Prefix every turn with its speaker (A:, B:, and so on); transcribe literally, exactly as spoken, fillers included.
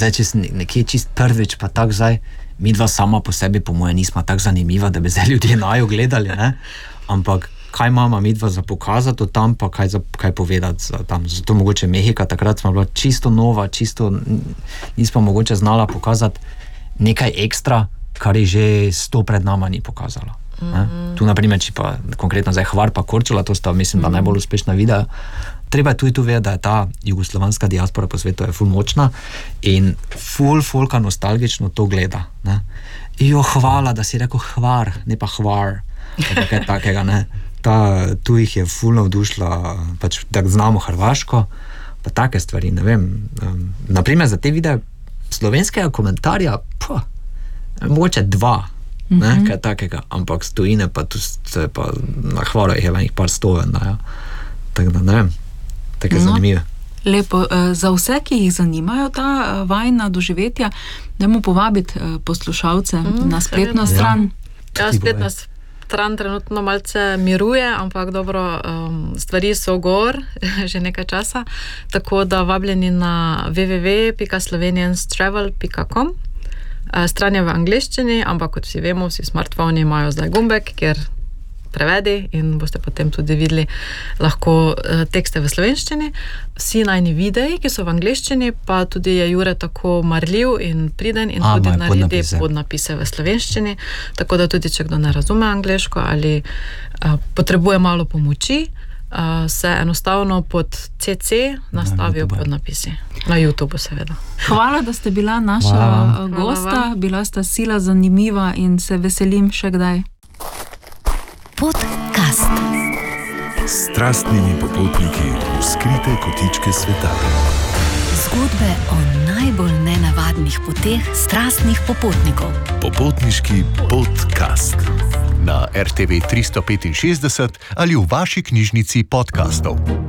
A: zdaj, če sem nekje čist prvič, pa tak zdaj, mi dva sama po sebi, po moje, nismo tak zanimiva, da bi zdaj ljudje najo gledali, ne? Ampak kaj imamo mi dva za pokazati tam, pa kaj, za, kaj povedati za tam. Zato mogoče Mehika, takrat smo bila čisto nova, čisto nismo mogoče znala pokazati nekaj ekstra, kar je že sto pred nama ni pokazala. Mm-hmm. Tu naprimer, če pa konkretno zdaj Hvar pa Korčula, to sta mislim, da najbolj uspešna videa. Treba je tudi tu vedeti, da je ta jugoslovanska diaspora po svetu je ful močna in ful folka nostalgično to gleda. Ne? Jo, hvala, da si rekel Hvar, ne pa Hvar. Nekaj takega, ne. Ta, tu jih je ful navdušila, pač, da znamo hrvaško, pa take stvari, ne vem. Um, naprimer, za te videe slovenskega komentarja, pa, mogoče dva, ne, mm-hmm. kaj takega, ampak stojine pa tu se pa na Hvaru jih je venih par stoven, ja. Tako da, ne vem, tako je no, zanimivo.
B: Lepo, za vse, ki jih zanimajo ta vajna doživetja, dajmo povabiti poslušalce mm, na spletno stran.
C: Ja, ja spletna stran trenutno malce miruje, ampak dobro, um, stvari so gor že nekaj časa, tako da vabljeni na w w w pika slovenians travel pika com. Stran je v angleščini, ampak kot vsi vemo, vsi smartfoni imajo zdaj gumbek, kjer prevedi in boste potem tudi videli lahko tekste v slovenščini. Vsi najni videi, ki so v angleščini, pa tudi je Jure tako marljiv in priden in A, tudi naredi podnapise. podnapise v slovenščini, tako da tudi, če kdo ne razume angleško ali a, potrebuje malo pomoči, a, se enostavno pod C C nastavijo na podnapisi. Na YouTubeu seveda.
B: Hvala, da ste bila naša Hvala. gosta, Hvala bila sta sila zanimiva in se veselim še kdaj.
D: Podcast. S strastnimi popotniki v skrite kotičke sveta. Zgodbe o najbolj nenavadnih poteh strastnih popotnikov. Popotniški podcast. Na R T V tristo petinšestdeset ali v vaši knjižnici podcastov.